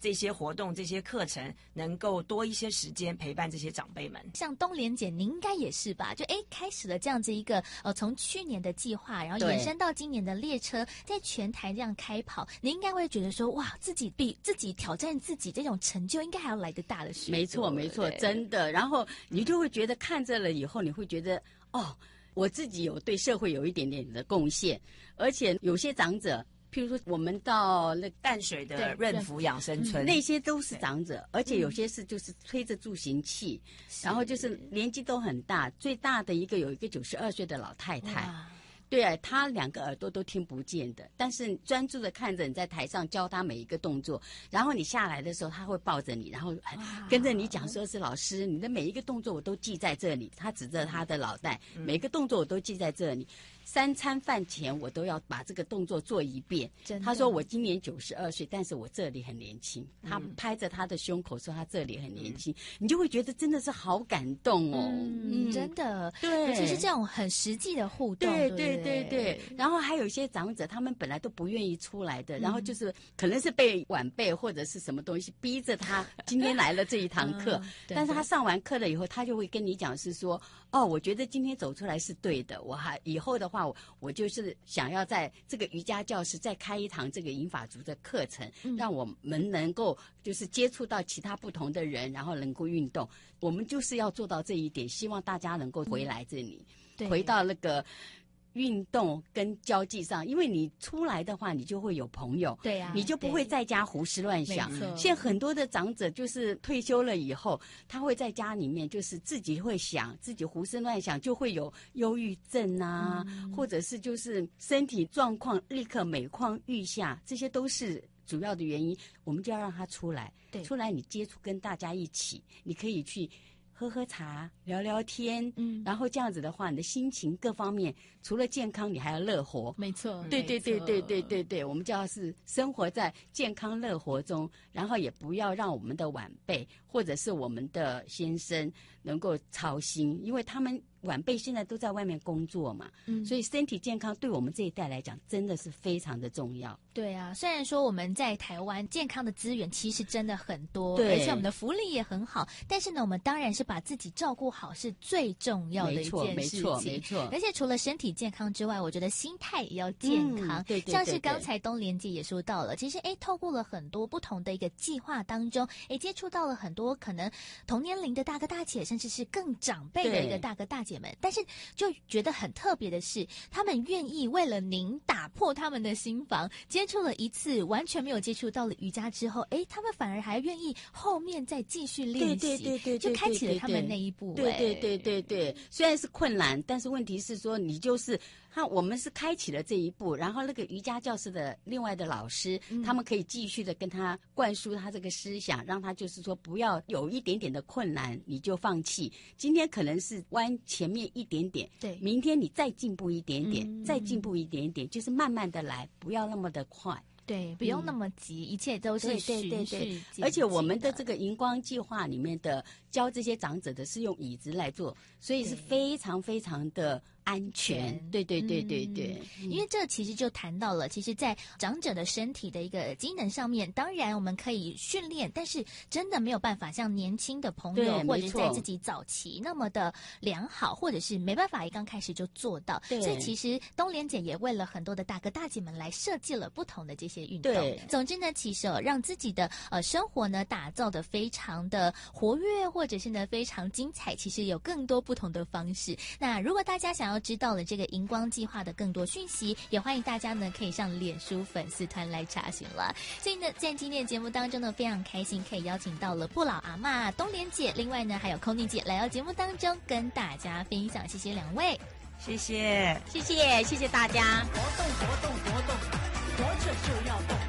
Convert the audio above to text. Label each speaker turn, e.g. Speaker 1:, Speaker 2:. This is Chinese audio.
Speaker 1: 这些活动、这些课程能够多一些时间陪伴这些长辈们。
Speaker 2: 像东莲姐，您应该也是吧？就开始了这样子一个从去年的计划，然后延伸到今年的列车，在全台这样开跑，您应该会觉得说，哇，自己比自己挑战自己这种成就，应该还要来得大的许多。
Speaker 3: 没错，没错，真的。然后你就会觉得看着了以后，你会觉得我自己有对社会有一点点的贡献，而且有些长者。譬如说，我们到那
Speaker 1: 淡水的润福养生村，
Speaker 3: 那些都是长者，而且有些是就是推着助行器，然后就是年纪都很大，最大的有一个92岁的老太太。对啊，他2个耳朵都听不见的，但是专注的看着你在台上教他每一个动作，然后你下来的时候他会抱着你，然后跟着你讲说是老师，你的每一个动作我都记在这里。他指着他的脑袋，每一个动作我都记在这里。3餐饭前我都要把这个动作做一遍。他说我今年92岁，但是我这里很年轻。他拍着他的胸口说他这里很年轻，你就会觉得真的是好感动哦。
Speaker 2: 真的，
Speaker 3: 对，
Speaker 2: 尤其是这种很实际的互动。
Speaker 3: 对。然后还有一些长者，他们本来都不愿意出来的，然后就是可能是被晚辈或者是什么东西逼着他今天来了这一堂课，但是他上完课了以后，他就会跟你讲是说，我觉得今天走出来是对的，我还以后的话我就是想要在这个瑜伽教室再开一堂这个银发族的课程，让我们能够就是接触到其他不同的人，然后能够运动。我们就是要做到这一点，希望大家能够回来这里，回到那个运动跟交际上，因为你出来的话，你就会有朋友，
Speaker 2: 对呀，
Speaker 3: 你就不会在家胡思乱想。现在很多的长者就是退休了以后，他会在家里面就是自己会想，自己胡思乱想，就会有忧郁症啊，或者是就是身体状况立刻每况愈下，这些都是主要的原因。我们就要让他出来，出来你接触跟大家一起，你可以去喝喝茶，聊聊天，然后这样子的话，你的心情各方面除了健康，你还要乐活。
Speaker 2: 没错，
Speaker 3: 对，我们就要是生活在健康乐活中，然后也不要让我们的晚辈或者是我们的先生能够操心，因为他们晚辈现在都在外面工作嘛，所以身体健康对我们这一代来讲真的是非常的重要。
Speaker 2: 对啊，虽然说我们在台湾健康的资源其实真的很多，
Speaker 3: 对，
Speaker 2: 而且我们的福利也很好，但是呢，我们当然是把自己照顾好是最重要的一件事情。
Speaker 3: 没错。
Speaker 2: 而且除了身体健康之外，我觉得心态也要健康。
Speaker 3: 对，
Speaker 2: 像是刚才东莲姐也说到了，其实透过了很多不同的一个计划当中，接触到了很多可能同年龄的大哥大姐，甚至是更长辈的一个大哥大姐们，但是就觉得很特别的是，他们愿意为了您打破他们的心防，接触了一次完全没有接触到了瑜伽之后，他们反而还愿意后面再继续练习，
Speaker 3: 对，
Speaker 2: 就开启了他们那一步。
Speaker 3: 对，虽然是困难，但是问题是说你就是我们是开启了这一步，然后那个瑜伽教室的另外的老师，他们可以继续的跟他灌输他这个思想，让他就是说不要有一点点的困难你就放弃。今天可能是弯前面一点点，对，明天你再进步一点点，再进步一点点，就是慢慢的来，不要那么的快。
Speaker 2: 对，不用那么急，一切都是循序渐进的。
Speaker 3: 而且我们的这个荧光计划里面的教这些长者的是用椅子来做，所以是非常非常的安全。对，
Speaker 2: 因为这其实就谈到了，其实在长者的身体的一个机能上面，当然我们可以训练，但是真的没有办法像年轻的朋友或者在自己早期那么的良好，或者是没办法一刚开始就做到。所以其实东莲姐也为了很多的大哥大姐们来设计了不同的这些运动。总之呢，其实让自己的生活呢打造的非常的活跃，或者是呢非常精彩，其实有更多不同的方式。那如果大家想要知道了这个荧光计划的更多讯息，也欢迎大家呢可以上脸书粉丝团来查询了。所以呢，在今天的节目当中呢，非常开心可以邀请到了不老阿嬷东莲姐，另外呢还有Connie姐来到节目当中跟大家分享，谢谢两位，
Speaker 1: 谢谢
Speaker 3: 大家。
Speaker 4: 活着就要动。